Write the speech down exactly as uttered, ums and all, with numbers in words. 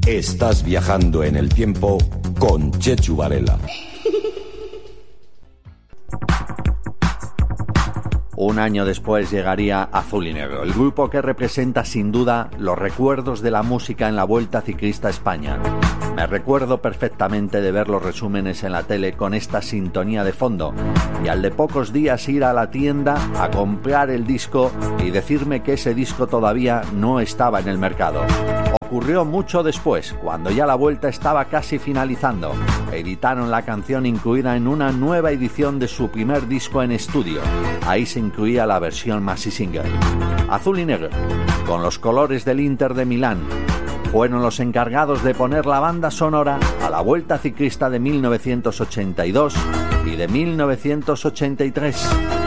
Estás viajando en el tiempo con Chechu Varela. Un año después llegaría Azul y Negro, el grupo que representa sin duda los recuerdos de la música en la Vuelta Ciclista a España. Me recuerdo perfectamente de ver los resúmenes en la tele con esta sintonía de fondo y al de pocos días ir a la tienda a comprar el disco y decirme que ese disco todavía no estaba en el mercado. Ocurrió mucho después, cuando ya la Vuelta estaba casi finalizando. Editaron la canción incluida en una nueva edición de su primer disco en estudio. Ahí se incluía la versión maxi single. Azul y Negro, con los colores del Inter de Milán, fueron los encargados de poner la banda sonora a la Vuelta Ciclista de mil novecientos ochenta y dos y de mil novecientos ochenta y tres.